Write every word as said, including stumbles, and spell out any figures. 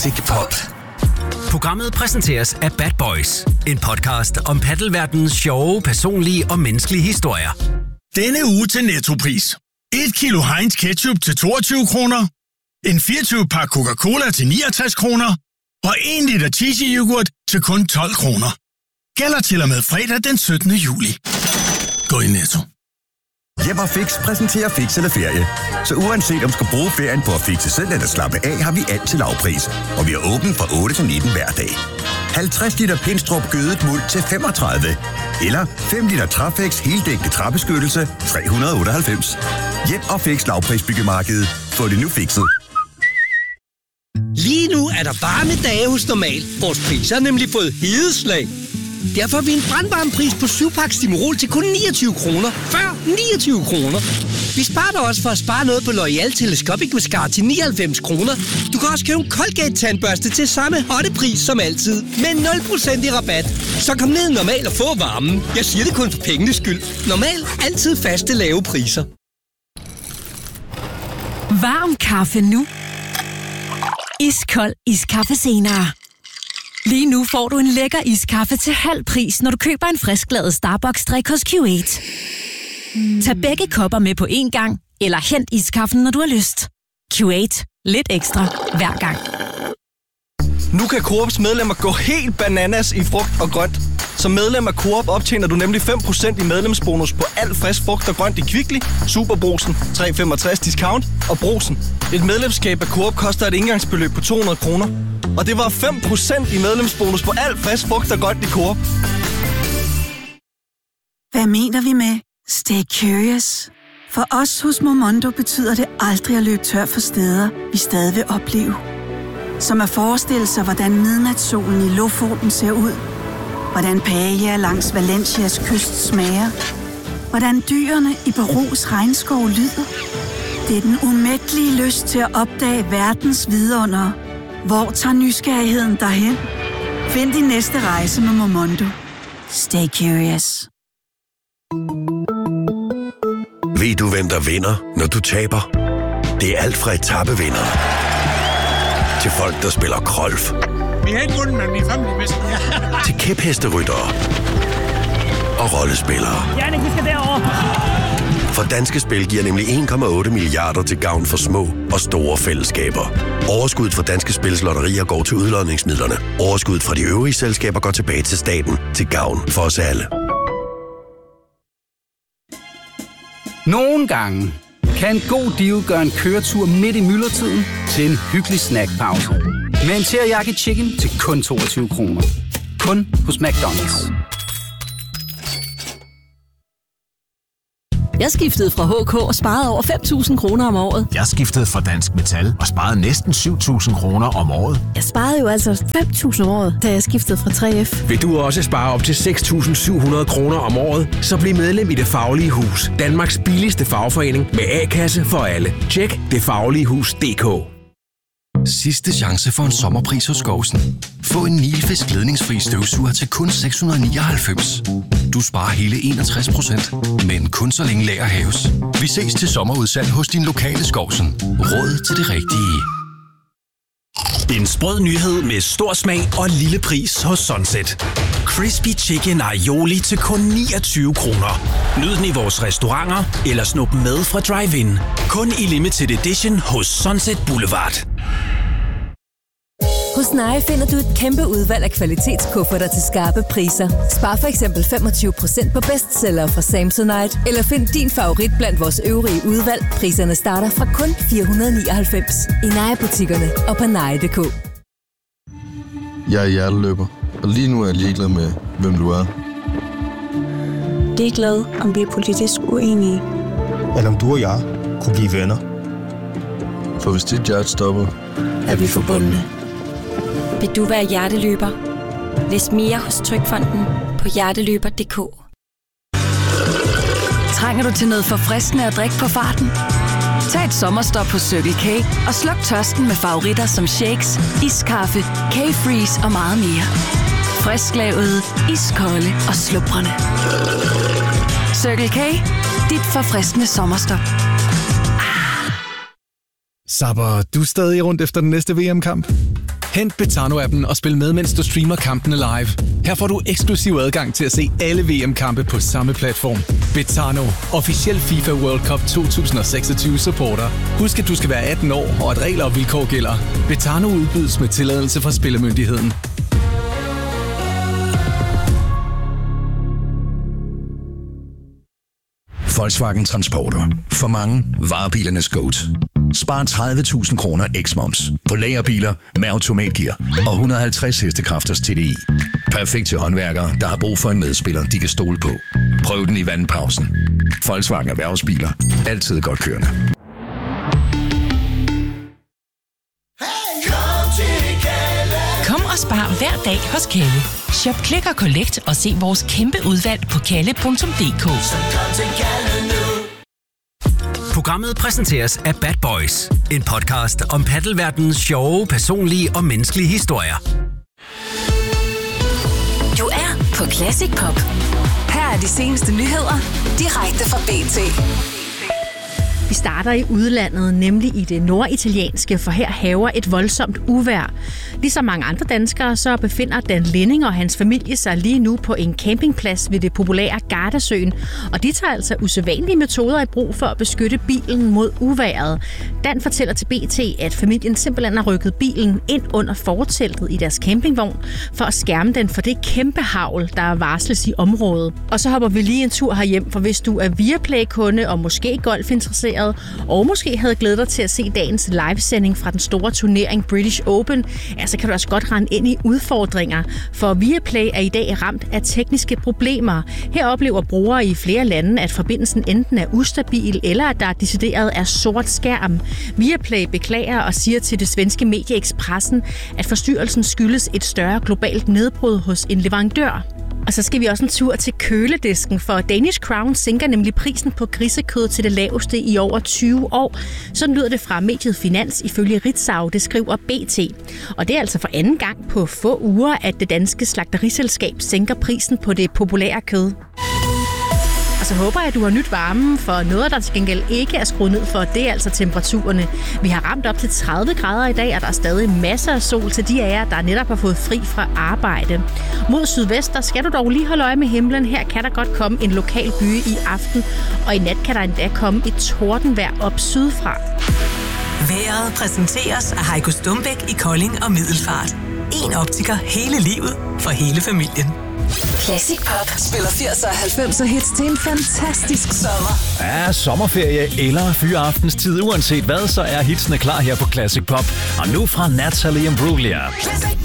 Classic Pop. Programmet præsenteres af Bad Boys. En podcast om paddelverdenens sjove, personlige og menneskelige historier. Denne uge til Nettopris. et kilo Heinz ketchup til toogtyve kroner. En fireogtyve pakke Coca-Cola til niogtres kroner. Og en liter cheesy-yoghurt til kun tolv kroner. Gælder til og med fredag den syttende juli. Gå i Netto. Hjem og Fix præsenterer Fix eller Ferie. Så uanset om du skal bruge ferien på at fixe selv eller slappe af, har vi alt til lavpris. Og vi er åbent fra otte til nitten hver dag. halvtreds liter Pinstrup gødet muld til femogtredive. Eller fem liter Trafex heldækkende træbeskyttelse tre hundrede otteoghalvfems. Hjem og Fix lavprisbyggemarkedet. Få det nu fikset. Lige nu er der varme dage hos Normal. Vores priser har nemlig fået hedeslag. Derfor har vi en brandvarmepris på syv pakke Stimorol til kun niogtyve kroner. Før niogtyve kroner. Vi sparer dig også for at spare noget på L'Oreal Telescopic Mascara til nioghalvfems kroner. Du kan også købe en Colgate-tandbørste til samme hotte pris som altid. Med nul procent i rabat. Så kom ned Normal og få varmen. Jeg siger det kun for pengenes skyld. Normal. Altid faste lave priser. Varm kaffe nu. Iskold iskaffe senere. Lige nu får du en lækker iskaffe til halv pris, når du køber en frisklavet Starbucks-drik hos Q otte. Mm. Tag begge kopper med på én gang, eller hent iskaffen, når du har lyst. Q otte. Lidt ekstra hver gang. Nu kan Coops medlemmer gå helt bananas i frugt og grønt. Som medlem af Coop optjener du nemlig fem procent i medlemsbonus på al frisk frugt og grønt i Kvickly, Superbrugsen, tre komma femogtres discount og Brugsen. Et medlemskab af Coop koster et engangsbeløb på to hundrede kroner. Og det var fem procent i medlemsbonus på al frisk frugt og grønt i Coop. Hvad mener vi med stay curious? For os hos Momondo betyder det aldrig at løbe tør for steder, vi stadig vil opleve. Som at forestille sig, hvordan midnatssolen i Lofoten ser ud. Hvordan paella langs Valencias kyst smager. Hvordan dyrene i Perus regnskov lyder. Det er den umættelige lyst til at opdage verdens vidundere. Hvor tager nysgerrigheden derhen? Find din næste rejse med Momondo. Stay curious. Ved du, hvem der vinder, når du taber? Det er alt fra etapevinder til folk, der spiller golf. Vi har ikke vundet, men vi er fandme bedst. Til kæphesteryttere og rollespillere. Jannik, vi skal derover. For Danske Spil giver nemlig en komma otte milliarder til gavn for små og store fællesskaber. Overskuddet fra Danske Spils lotterier går til udlodningsmidlerne. Overskuddet fra de øvrige selskaber går tilbage til staten til gavn for os alle. Nogle gange kan en god deal gøre en køretur midt i myldretiden til en hyggelig snackpause. Med en teriyaki chicken til kun toogtyve kroner. Kun hos McDonald's. Jeg skiftede fra H K og sparede over fem tusind kroner om året. Jeg skiftede fra Dansk Metal og sparede næsten syv tusind kroner om året. Jeg sparede jo altså fem tusind om året, da jeg skiftede fra tre F. Vil du også spare op til seks tusind syv hundrede kroner om året, så bliv medlem i Det Faglige Hus. Danmarks billigste fagforening med A-kasse for alle. Tjek det faglige hus punktum d k. Sidste chance for en sommerpris hos Skovsen. Få en Nilfisk ledningsfri støvsuger til kun seks hundrede nioghalvfems. Du sparer hele enogtres procent, men kun så længe lager haves. Vi ses til sommerudsalg hos din lokale Skovsen. Råd til det rigtige. En sprød nyhed med stor smag og lille pris hos Sunset. Crispy Chicken Aioli til kun niogtyve kroner. Nyd den i vores restauranter eller snup med fra drive-in. Kun i limited edition hos Sunset Boulevard. Hos Nye finder du et kæmpe udvalg af kvalitetskufferter til skarpe priser. Spar for eksempel femogtyve procent på bestseller fra Samsonite, eller find din favorit blandt vores øvrige udvalg. Priserne starter fra kun fire hundrede nioghalvfems i Nye-butikkerne og på nye punktum d k. Jeg er hjerteløber, og lige nu er jeg ligeglad med, hvem du er. Ligeglad, om vi er politisk uenige. Eller om du og jeg kunne blive venner. For hvis dit hjerte stopper, er vi forbundne. Vil du være hjerteløber? Læs mere hos Trygfonden på hjerteløber punktum d k. Trænger du til noget forfriskende at drikke på farten? Tag et sommerstop på Circle K og sluk tørsten med favoritter som shakes, iskaffe, K-Freeze og meget mere. Frisklavet, iskolde og slubrende. Circle K, dit forfriskende sommerstop. Sapper, du er stadig rundt efter den næste V M-kamp? Hent Betano-appen og spil med, mens du streamer kampene live. Her får du eksklusiv adgang til at se alle V M-kampe på samme platform. Betano, officiel FIFA World Cup to tusind og seksogtyve supporter. Husk, at du skal være atten år, og at regler og vilkår gælder. Betano udbydes med tilladelse fra Spillemyndigheden. Volkswagen Transporter. For mange varebilernes GOAT. Spar tredive tusind kroner eks-moms på lagerbiler med automatgear og et hundrede og halvtreds hestekræfters T D I. Perfekt til håndværkere, der har brug for en medspiller, de kan stole på. Prøv den i vandpausen. Volkswagen Erhvervsbiler. Altid godt kørende. Kom og spar hver dag hos Kalle. Shop Click og Collect og se vores kæmpe udvalg på kalle punktum d k. Programmet præsenteres af Bad Boys. En podcast om paddelverdenens sjove, personlige og menneskelige historier. Du er på Classic Pop. Her er de seneste nyheder direkte fra B T. Vi starter i udlandet, nemlig i det norditalienske, for her haver et voldsomt uvejr. Ligesom mange andre danskere, så befinder Dan Lenning og hans familie sig lige nu på en campingplads ved det populære Gardasøen, og de tager altså usædvanlige metoder i brug for at beskytte bilen mod uvejret. Dan fortæller til B T, at familien simpelthen har rykket bilen ind under forteltet i deres campingvogn for at skærme den for det kæmpe hagl, der varsles i området. Og så hopper vi lige en tur herhjem, for hvis du er Viaplay-kunde og måske golfinteresseret, og måske havde glædet dig til at se dagens livesending fra den store turnering British Open, ja, så kan du også godt rende ind i udfordringer, for Viaplay er i dag ramt af tekniske problemer. Her oplever brugere i flere lande, at forbindelsen enten er ustabil, eller at der decideret er sort skærm. Viaplay beklager og siger til det svenske medie Expressen, at forstyrrelsen skyldes et større globalt nedbrud hos en leverandør. Og så skal vi også en tur til køledisken, for Danish Crown sænker nemlig prisen på grisekød til det laveste i over tyve år. Sådan lyder det fra mediet Finans ifølge Ritzau, det skriver B T. Og det er altså for anden gang på få uger, at det danske slagteriselskab sænker prisen på det populære kød. Og så håber jeg, at du har nyt varmen, for noget, der til gengæld ikke er skruet ned for, det er altså temperaturerne. Vi har ramt op til tredive grader i dag, og der er stadig masser af sol til de af jer, der netop har fået fri fra arbejde. Mod sydvest, der skal du dog lige holde øje med himlen. Her kan der godt komme en lokal byge i aften, og i nat kan der endda komme et tordenvejr op sydfra. Været præsenteres af Heiko Stumbæk i Kolding og Middelfart. En optiker hele livet for hele familien. Classic Pop spiller firserne og halvfemserne hits til en fantastisk sommer. Ja, sommerferie eller fyreaftenstid. Uanset hvad, så er hitsene klar her på Classic Pop. Og nu fra Natalie Imbruglia.